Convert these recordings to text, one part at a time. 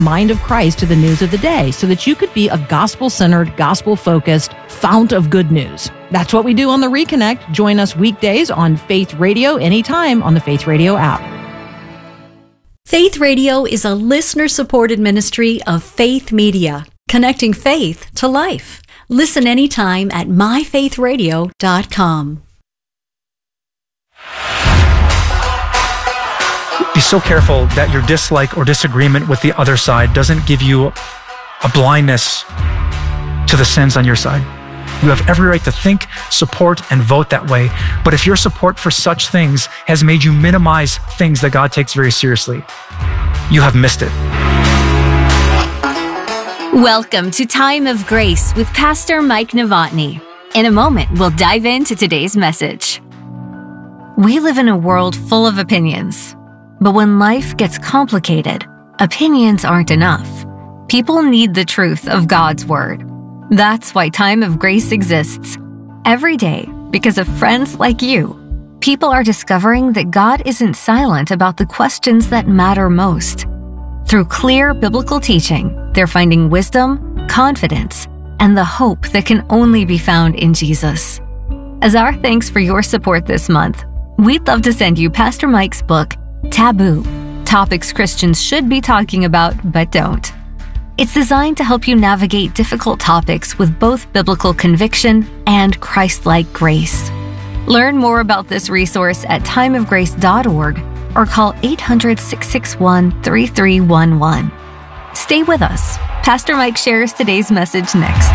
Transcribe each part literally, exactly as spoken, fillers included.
mind of Christ to the news of the day so that you could be a gospel-centered, gospel-focused fount of good news. That's what we do on The Reconnect. Join us weekdays on Faith Radio anytime on the Faith Radio app. Faith Radio is a listener-supported ministry of Faith Media, connecting faith to life. Listen anytime at my faith radio dot com. Be so careful that your dislike or disagreement with the other side doesn't give you a blindness to the sins on your side. You have every right to think, support, and vote that way. But if your support for such things has made you minimize things that God takes very seriously, you have missed it. Welcome to Time of Grace with Pastor Mike Novotny. In a moment, we'll dive into today's message. We live in a world full of opinions. But when life gets complicated, opinions aren't enough. People need the truth of God's Word. That's why Time of Grace exists. Every day, because of friends like you, people are discovering that God isn't silent about the questions that matter most. Through clear biblical teaching, they're finding wisdom, confidence, and the hope that can only be found in Jesus. As our thanks for your support this month, we'd love to send you Pastor Mike's book, Taboo, Topics Christians Should Be Talking About But Don't. It's designed to help you navigate difficult topics with both biblical conviction and Christ-like grace. Learn more about this resource at time of grace dot org or call eight hundred, six six one, three three one one. Stay with us. Pastor Mike shares today's message next.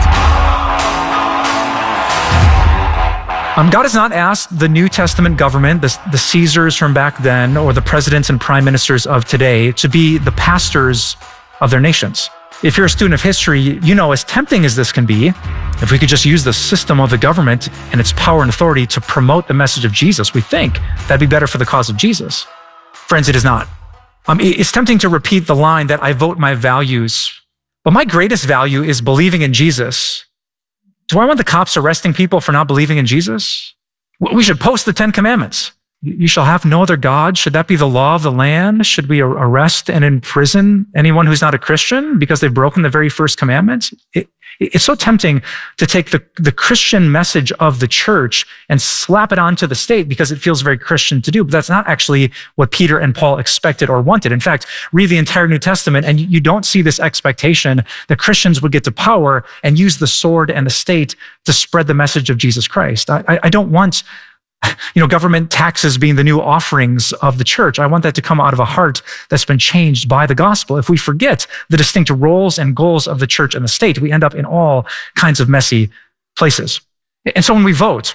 Um, God has not asked the New Testament government, the, the Caesars from back then, or the presidents and prime ministers of today, to be the pastors of their nations. If you're a student of history, you know, as tempting as this can be, if we could just use the system of the government and its power and authority to promote the message of Jesus, we think that'd be better for the cause of Jesus. Friends, it is not. Um, it's tempting to repeat the line that I vote my values, but my greatest value is believing in Jesus. Do I want the cops arresting people for not believing in Jesus? We should post the Ten Commandments. You shall have no other God. Should that be the law of the land? Should we arrest and imprison anyone who's not a Christian because they've broken the very first commandment? It, it's so tempting to take the, the Christian message of the church and slap it onto the state because it feels very Christian to do, but that's not actually what Peter and Paul expected or wanted. In fact, read the entire New Testament and you don't see this expectation that Christians would get to power and use the sword and the state to spread the message of Jesus Christ. I, I don't want You know, government taxes being the new offerings of the church. I want that to come out of a heart that's been changed by the gospel. If we forget the distinct roles and goals of the church and the state, we end up in all kinds of messy places. And so when we vote,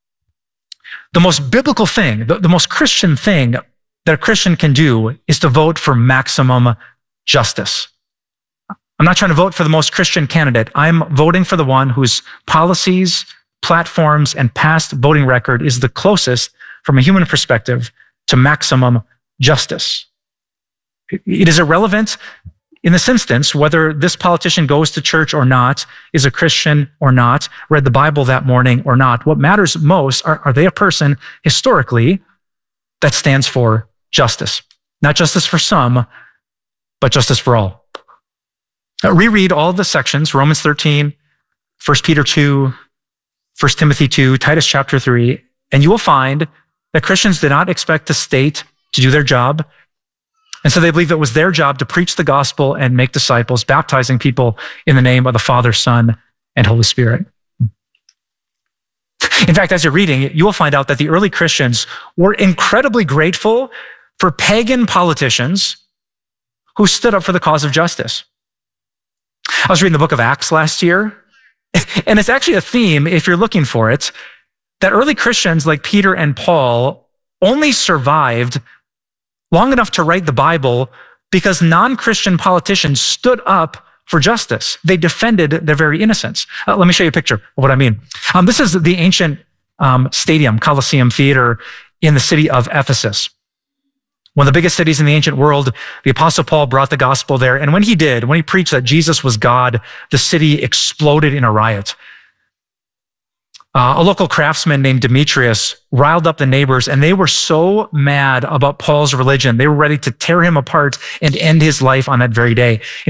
the most biblical thing, the, the most Christian thing that a Christian can do is to vote for maximum justice. I'm not trying to vote for the most Christian candidate. I'm voting for the one whose policies, platforms, and past voting record is the closest, from a human perspective, to maximum justice. It is irrelevant in this instance whether this politician goes to church or not, is a Christian or not, read the Bible that morning or not. What matters most, are, are they a person historically that stands for justice? Not justice for some, but justice for all. Uh, reread all the sections, Romans thirteen, First Peter two, First Timothy two, Titus chapter three, and you will find that Christians did not expect the state to do their job. And so they believed it was their job to preach the gospel and make disciples, baptizing people in the name of the Father, Son, and Holy Spirit. In fact, as you're reading, you will find out that the early Christians were incredibly grateful for pagan politicians who stood up for the cause of justice. I was reading the book of Acts last year, and it's actually a theme, if you're looking for it, that early Christians like Peter and Paul only survived long enough to write the Bible because non-Christian politicians stood up for justice. They defended their very innocence. Uh, let me show you a picture of what I mean. Um, this is the ancient um, stadium, Colosseum Theater in the city of Ephesus. One of the biggest cities in the ancient world. The Apostle Paul brought the gospel there. And when he did, when he preached that Jesus was God, the city exploded in a riot. Uh, a local craftsman named Demetrius riled up the neighbors, and they were so mad about Paul's religion, they were ready to tear him apart and end his life on that very day.